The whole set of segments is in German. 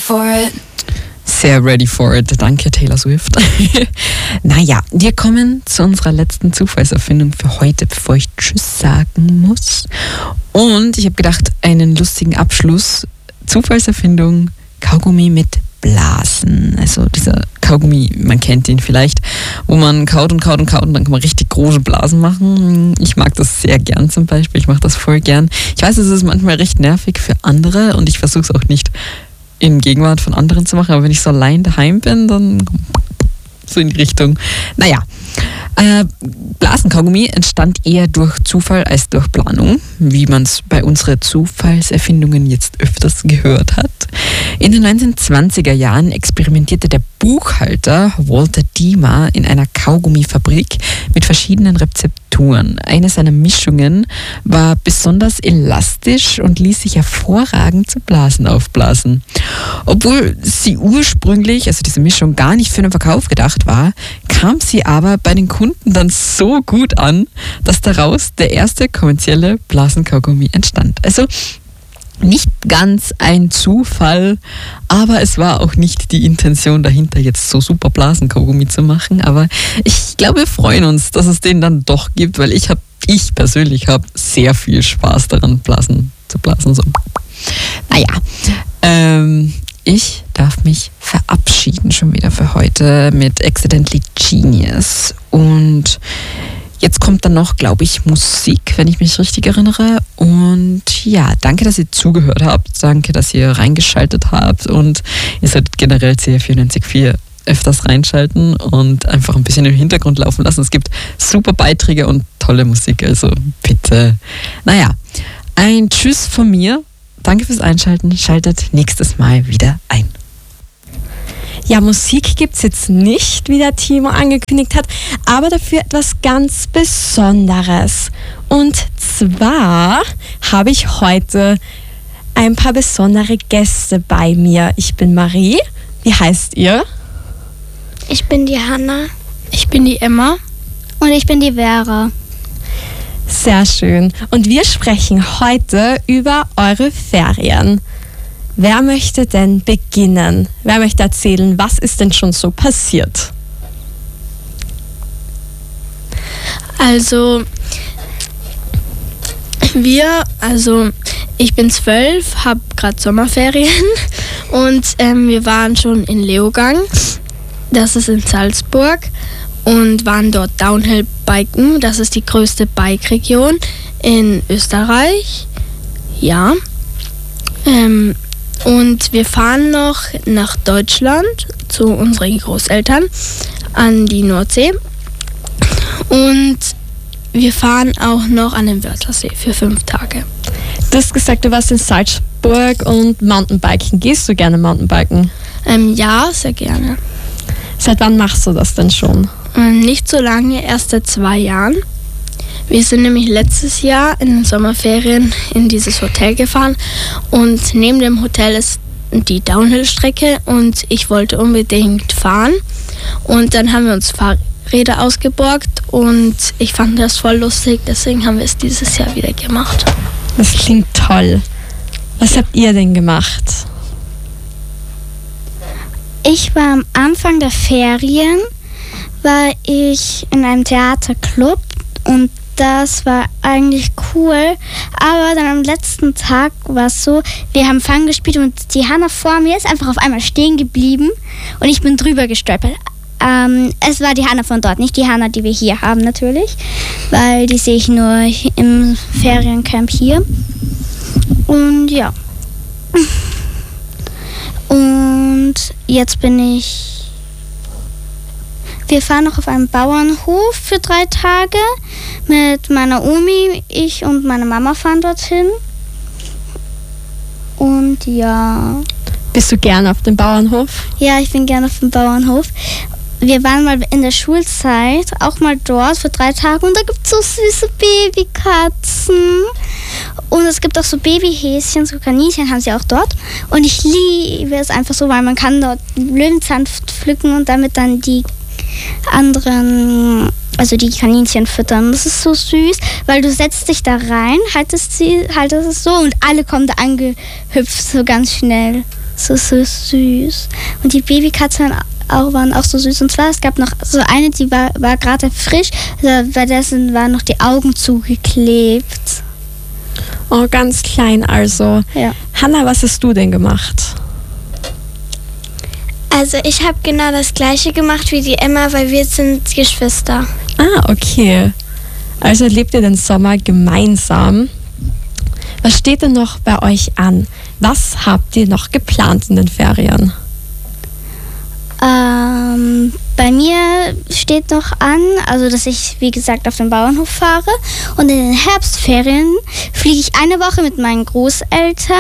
for it. Sehr ready for it. Danke, Taylor Swift. Naja, wir kommen zu unserer letzten Zufallserfindung für heute, bevor ich Tschüss sagen muss. Und ich habe gedacht, einen lustigen Abschluss. Zufallserfindung, Kaugummi mit Blasen. Also dieser Kaugummi, man kennt ihn vielleicht, wo man kaut und kaut und kaut und dann kann man richtig große Blasen machen. Ich mag das sehr gern zum Beispiel. Ich mache das voll gern. Ich weiß, es ist manchmal recht nervig für andere und ich versuche es auch nicht in Gegenwart von anderen zu machen, aber wenn ich so allein daheim bin, dann so in die Richtung. Naja, Blasenkaugummi entstand eher durch Zufall als durch Planung, wie man es bei unseren Zufallserfindungen jetzt öfters gehört hat. In den 1920er Jahren experimentierte der Buchhalter Walter Diemer in einer Kaugummifabrik mit verschiedenen Rezepturen. Eine seiner Mischungen war besonders elastisch und ließ sich hervorragend zu Blasen aufblasen. Obwohl sie ursprünglich, also diese Mischung, gar nicht für den Verkauf gedacht war, kam sie aber bei den Kunden dann so gut an, dass daraus der erste kommerzielle Blasenkaugummi entstand. Also nicht ganz ein Zufall, aber es war auch nicht die Intention dahinter, jetzt so super Blasenkaugummi zu machen. Aber ich glaube, wir freuen uns, dass es den dann doch gibt, weil ich persönlich habe sehr viel Spaß daran, Blasen zu blasen. So. Naja, ich darf mich verabschieden schon wieder für heute mit Accidentally Genius. Und jetzt kommt dann noch, glaube ich, Musik, wenn ich mich richtig erinnere. Und ja, danke, dass ihr zugehört habt. Danke, dass ihr reingeschaltet habt. Und ihr solltet generell CR94.4 öfters reinschalten und einfach ein bisschen im Hintergrund laufen lassen. Es gibt super Beiträge und tolle Musik, also bitte. Naja, ein Tschüss von mir. Danke fürs Einschalten. Schaltet nächstes Mal wieder ein. Ja, Musik gibt es jetzt nicht, wie der Timo angekündigt hat, aber dafür etwas ganz Besonderes. Und zwar habe ich heute ein paar besondere Gäste bei mir. Ich bin Marie. Wie heißt ihr? Ich bin die Hanna. Ich bin die Emma. Und ich bin die Vera. Sehr schön. Und wir sprechen heute über eure Ferien. Wer möchte denn beginnen? Wer möchte erzählen, was ist denn schon so passiert? Also ich bin 12, habe gerade Sommerferien und wir waren schon in Leogang, das ist in Salzburg, und waren dort Downhill-Biken, das ist die größte Bike-Region in Österreich. Ja. Und wir fahren noch nach Deutschland zu unseren Großeltern an die Nordsee. Und wir fahren auch noch an den Wörthersee für 5 Tage. Du hast gesagt, du warst in Salzburg und Mountainbiken. Gehst du gerne Mountainbiken? Ja, sehr gerne. Seit wann machst du das denn schon? Nicht so lange, erst seit 2 Jahren. Wir sind nämlich letztes Jahr in den Sommerferien in dieses Hotel gefahren und neben dem Hotel ist die Downhill-Strecke und ich wollte unbedingt fahren und dann haben wir uns Fahrräder ausgeborgt und ich fand das voll lustig, deswegen haben wir es dieses Jahr wieder gemacht. Das klingt toll. Was habt ihr denn gemacht? Ich war am Anfang der Ferien, war ich in einem Theaterclub und das war eigentlich cool, aber dann am letzten Tag war es so, wir haben Fang gespielt und die Hanna vor mir ist einfach auf einmal stehen geblieben und ich bin drüber gestolpert. Es war die Hanna von dort, nicht die Hanna, die wir hier haben natürlich, weil die sehe ich nur im Feriencamp hier. Und ja. Und jetzt wir fahren noch auf einem Bauernhof für 3 Tage mit meiner Omi. Ich und meine Mama fahren dorthin. Und ja. Bist du gerne auf dem Bauernhof? Ja, ich bin gerne auf dem Bauernhof. Wir waren mal in der Schulzeit auch mal dort für 3 Tage und da gibt es so süße Babykatzen. Und es gibt auch so Babyhäschen, so Kaninchen haben sie auch dort. Und ich liebe es einfach so, weil man kann dort Löwenzahn pflücken und damit dann die anderen, also die Kaninchen füttern. Das ist so süß, weil du setzt dich da rein, haltest es so und alle kommen da angehüpft, so ganz schnell. so süß. Und die Babykatzen waren auch so süß. Und zwar, es gab noch so eine, die war gerade frisch, bei dessen waren noch die Augen zugeklebt. Oh, ganz klein also. Ja. Hannah, was hast du denn gemacht? Also ich habe genau das gleiche gemacht wie die Emma, weil wir sind Geschwister. Ah, okay. Also lebt ihr den Sommer gemeinsam. Was steht denn noch bei euch an? Was habt ihr noch geplant in den Ferien? Bei mir steht noch an, also dass ich, wie gesagt, auf den Bauernhof fahre. Und in den Herbstferien fliege ich eine Woche mit meinen Großeltern,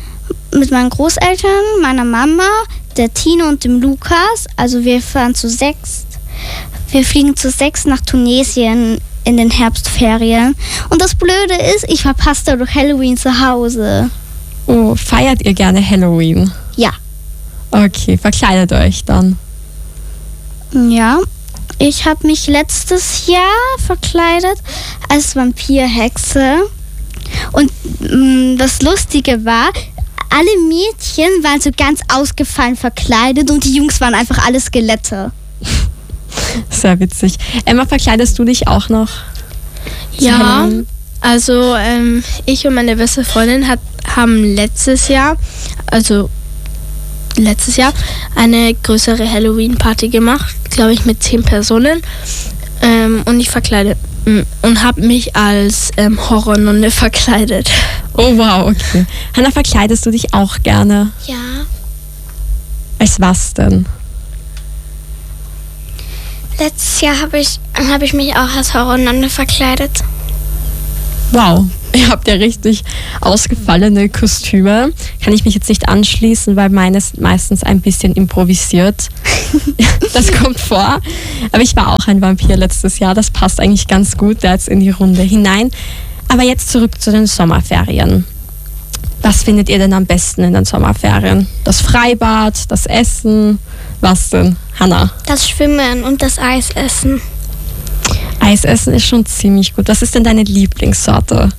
meiner Mama, der Tino und dem Lukas. Also wir fahren zu 6. Wir fliegen zu 6 nach Tunesien in den Herbstferien. Und das Blöde ist, ich verpasse dadurch Halloween zu Hause. Oh, feiert ihr gerne Halloween? Ja. Okay, verkleidet euch dann. Ja, ich habe mich letztes Jahr verkleidet als Vampirhexe. Und das Lustige war, alle Mädchen waren so ganz ausgefallen verkleidet und die Jungs waren einfach alle Skelette. Sehr witzig. Emma, verkleidest du dich auch noch? Ja, also ich und meine beste Freundin haben letztes Jahr eine größere Halloween-Party gemacht, glaube ich mit 10 Personen. Und ich verkleidet und habe mich als Horrornonne verkleidet. Oh wow, okay. Hannah, verkleidest du dich auch gerne? Ja. Als was denn? Letztes Jahr habe ich mich auch als Horrornonne verkleidet. Wow, ihr habt ja richtig ausgefallene Kostüme. Kann ich mich jetzt nicht anschließen, weil meines meistens ein bisschen improvisiert. Das kommt vor. Aber ich war auch ein Vampir letztes Jahr. Das passt eigentlich ganz gut da jetzt in die Runde hinein. Aber jetzt zurück zu den Sommerferien. Was findet ihr denn am besten in den Sommerferien? Das Freibad, das Essen, was denn? Hannah? Das Schwimmen und das Eisessen. Eisessen ist schon ziemlich gut. Was ist denn deine Lieblingssorte?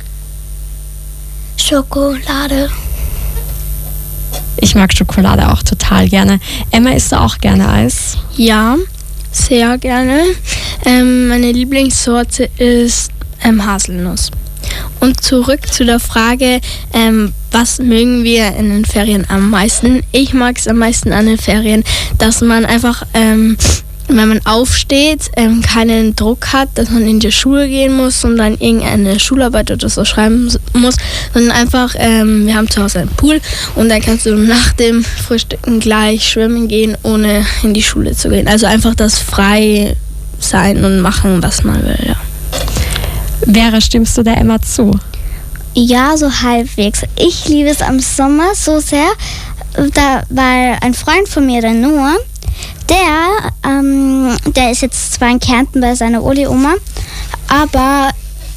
Schokolade. Ich mag Schokolade auch total gerne. Emma, isst du auch gerne Eis? Ja, sehr gerne. Meine Lieblingssorte ist Haselnuss. Und zurück zu der Frage, was mögen wir in den Ferien am meisten? Ich mag es am meisten an den Ferien, dass man einfach, wenn man aufsteht, keinen Druck hat, dass man in die Schule gehen muss und dann irgendeine Schularbeit oder so schreiben muss, sondern einfach, wir haben zu Hause einen Pool und dann kannst du nach dem Frühstücken gleich schwimmen gehen, ohne in die Schule zu gehen. Also einfach das frei sein und machen, was man will, ja. Vera, stimmst du der Emma zu? Ja, so halbwegs. Ich liebe es am Sommer so sehr, weil ein Freund von mir, der Noah, der ist jetzt zwar in Kärnten bei seiner Oli-Oma, aber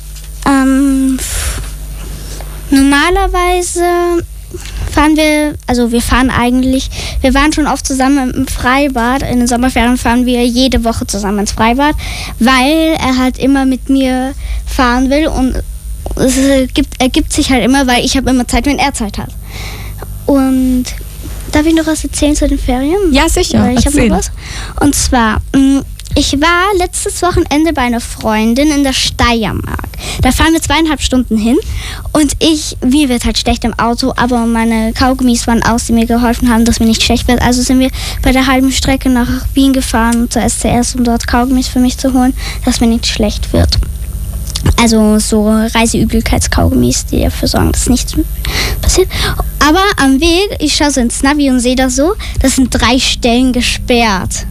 normalerweise wir waren schon oft zusammen im Freibad. In den Sommerferien fahren wir jede Woche zusammen ins Freibad, weil er halt immer mit mir fahren will und es ergibt sich halt immer, weil ich habe immer Zeit, wenn er Zeit hat. Und darf ich noch was erzählen zu den Ferien? Ja, sicher. Weil ich habe noch was. Und zwar, ich war letztes Wochenende bei einer Freundin in der Steiermark. Da fahren wir 2,5 Stunden hin und mir wird halt schlecht im Auto, aber meine Kaugummis waren aus, die mir geholfen haben, dass mir nicht schlecht wird. Also sind wir bei der halben Strecke nach Wien gefahren zur SCS, um dort Kaugummis für mich zu holen, dass mir nicht schlecht wird. Also so Reiseübelkeitskaugummis, die dafür sorgen, dass nichts passiert. Aber am Weg, ich schaue so ins Navi und sehe das so, das sind 3 Stellen gesperrt.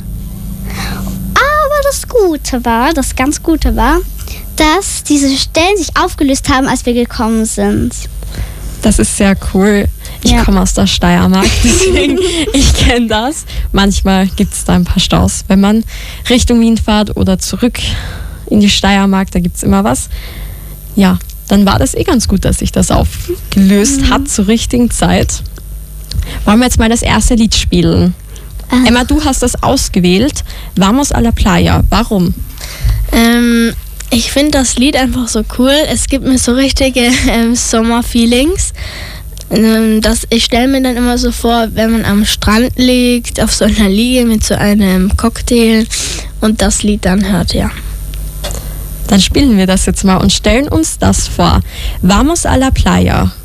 Aber das ganz Gute war, dass diese Stellen sich aufgelöst haben, als wir gekommen sind. Das ist sehr cool. Ich komme aus der Steiermark, deswegen ich kenne das. Manchmal gibt es da ein paar Staus, wenn man Richtung Wien fährt oder zurück in die Steiermark, da gibt es immer was. Ja, dann war das ganz gut, dass sich das aufgelöst hat zur richtigen Zeit. Wollen wir jetzt mal das erste Lied spielen? Emma, du hast das ausgewählt. Vamos a la Playa. Warum? Ich finde das Lied einfach so cool. Es gibt mir so richtige Sommerfeelings. Ich stelle mir dann immer so vor, wenn man am Strand liegt, auf so einer Liege mit so einem Cocktail und das Lied dann hört, ja. Dann spielen wir das jetzt mal und stellen uns das vor. Vamos a la playa.